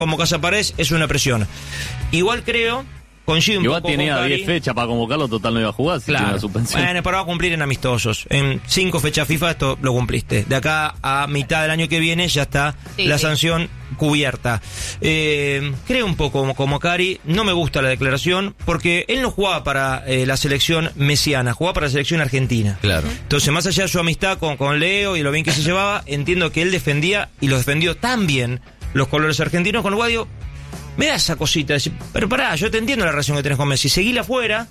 como Casapared es una presión. Igual creo, coincido un Igual poco tenía con Cari. 10 fechas para convocarlo, total no iba a jugar, si tiene una suspensión. Bueno, pero va a cumplir en amistosos. En 5 fechas FIFA esto lo cumpliste. De acá a mitad del año que viene ya está la sanción cubierta. Creo un poco como Cari, no me gusta la declaración, porque él no jugaba para la selección mesiana, jugaba para la selección argentina. Claro. Entonces, más allá de su amistad con Leo y lo bien que se llevaba, entiendo que él defendía, y los defendió tan bien, los colores argentinos, con lo cual digo, me da esa cosita, decir, pero pará, yo te entiendo la relación que tenés con Messi, seguíla afuera,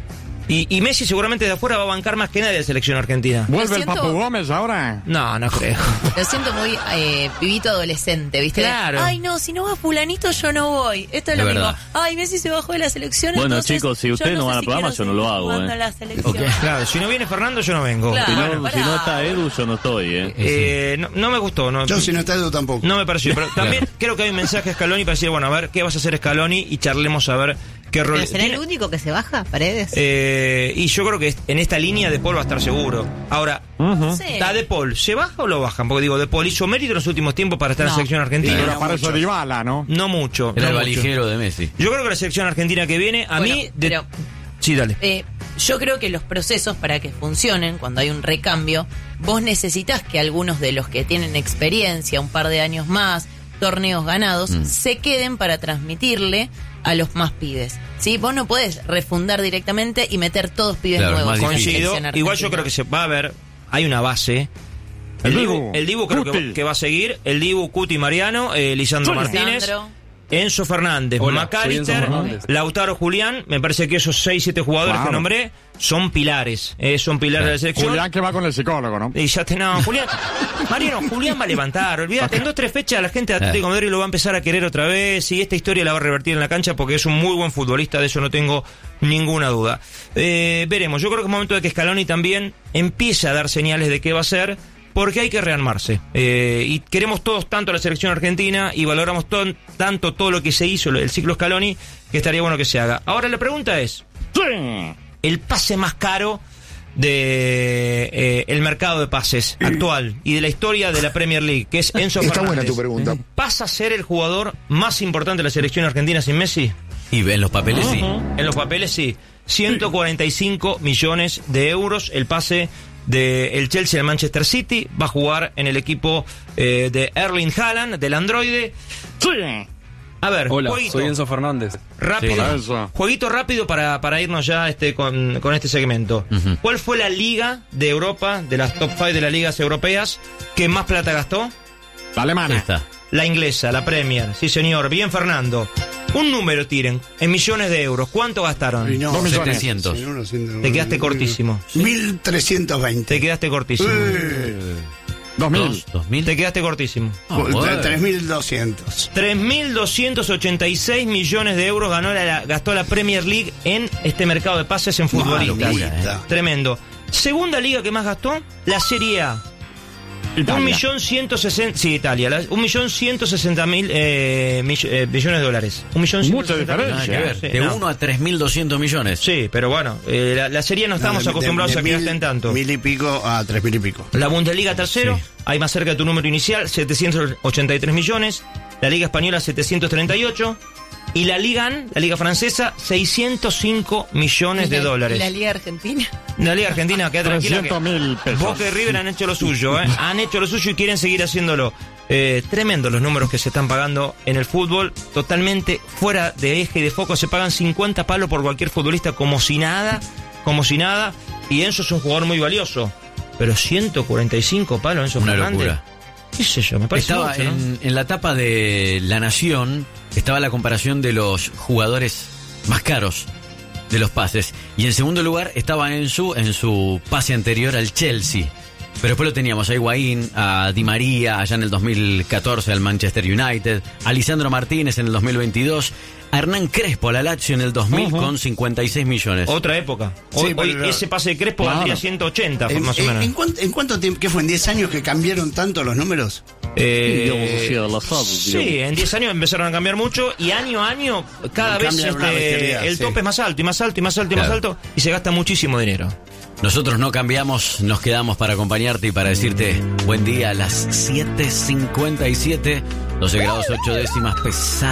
y Messi seguramente de afuera va a bancar más que nadie de la selección argentina. ¿Vuelve el Papu Gómez ahora? No creo. Lo siento muy pibito adolescente, ¿viste? Claro. Ay, no, si no va fulanito yo no voy. Esto es lo mismo. Ay, Messi se bajó de la selección. Bueno, entonces, chicos, si ustedes no van al programa, yo no lo hago, Claro, si no viene Fernando, yo no vengo. Claro. Si no está Edu, yo no estoy, no me gustó. No, yo si no está Edu tampoco. No me pareció, pero también creo que hay un mensaje a Scaloni para decir, bueno, a ver, ¿qué vas a hacer Scaloni? Y charlemos a ver qué rol... ¿Pero será el único que se baja, Paredes? Y yo creo que en esta línea De Paul va a estar seguro. Ahora, ¿está De Paul? ¿Se baja o lo bajan? Porque digo, De Paul hizo mérito en los últimos tiempos para estar en la selección argentina. Pero para eso Dybala, ¿no? No mucho. Era no el mucho. valijero de Messi. Yo creo que la selección argentina que viene, Pero, sí, dale. yo creo que los procesos para que funcionen, cuando hay un recambio, vos necesitas que algunos de los que tienen experiencia, un par de años más, torneos ganados, se queden para transmitirle a los más pibes. ¿Sí? Vos no podés refundar directamente y meter todos pibes nuevos. Coincido. Igual yo creo que se va a ver, hay una base. El Dibu creo que va a seguir. El Dibu, Cuti, Mariano, Lisandro Martínez, Enzo Fernández, McAllister, Lautaro, Julián. Me parece que esos 6-7 jugadores que nombré son pilares. Son pilares de la selección. Julián que va con el psicólogo, ¿no? Y ya no, Julián. Mariano, Julián va a levantar. Olvídate, en 2-3 fechas la gente de Atlético de Madrid lo va a empezar a querer otra vez. Y esta historia la va a revertir en la cancha porque es un muy buen futbolista. De eso no tengo ninguna duda. Veremos. Yo creo que es momento de que Scaloni también empiece a dar señales de qué va a ser. Porque hay que rearmarse. Y queremos todos tanto a la selección argentina y valoramos tanto todo lo que se hizo, el ciclo Scaloni, que estaría bueno que se haga. Ahora la pregunta es, el pase más caro de el mercado de pases actual y de la historia de la Premier League, que es Enzo Fernández. Está buena tu pregunta. ¿Pasa a ser el jugador más importante de la selección argentina sin Messi? Y en los papeles sí. En los papeles sí. 145 millones de euros el pase del Chelsea al Manchester City. Va a jugar en el equipo de Erling Haaland, del androide. A ver, hola, jueguito. Soy Enzo Fernández. Rápido, sí. Jueguito rápido para irnos ya con este segmento. ¿Cuál fue la liga de Europa, de las top 5 de las ligas europeas, que más plata gastó? La alemana. Está. La inglesa, la Premier. Sí, señor. Bien, Fernando. Un número tiren, en millones de euros. ¿Cuánto gastaron? No, 700. Te quedaste cortísimo. 1.320. Te quedaste cortísimo. 2000. Te quedaste cortísimo. 3.200. 3.286 millones de euros gastó la Premier League en este mercado de pases en futbolistas. Tremendo. Segunda liga que más gastó, la Serie A. Italia. 1.160.000. Sí, Italia. 1.160.000 millones de dólares. Mucha diferencia. Sí, De 1 a 3.200 millones. Sí, pero bueno, la Serie A no estamos acostumbrados a que gasten tanto. 1.000 y pico a 3.000 y pico. La Bundesliga tercero, hay más cerca de tu número inicial, 783 millones. La Liga Española, 738. Y la Liga francesa, 605 millones de dólares. ¿Y la Liga Argentina? La Liga Argentina, queda tranquila. 300.000 pesos. Boca y River han hecho lo suyo, han hecho lo suyo y quieren seguir haciéndolo. Tremendo los números que se están pagando en el fútbol, totalmente fuera de eje y de foco. Se pagan 50 palos por cualquier futbolista como si nada. Y Enzo es un jugador muy valioso. Pero 145 palos Enzo Una Fernández. locura. ¿Qué sé yo? Me parece Estaba mucho, ¿no? en la tapa de La Nación, estaba la comparación de los jugadores más caros de los pases. Y en segundo lugar estaba en su pase anterior al Chelsea. Pero después lo teníamos a Higuaín, a Di María, allá en el 2014 al Manchester United, a Lisandro Martínez en el 2022, a Hernán Crespo a la Lazio en el 2000 con 56 millones. Otra época. Hoy ese pase de Crespo valdría 180, más o menos. ¿En cuánto tiempo? ¿Qué fue? ¿En 10 años que cambiaron tanto los números? Sí, en 10 años empezaron a cambiar mucho y año a año cada vez el tope es más alto y más alto y más alto y más alto y se gasta muchísimo dinero. Nosotros no cambiamos, nos quedamos para acompañarte y para decirte buen día a las 7:57. 12 grados 8 décimas, pesado.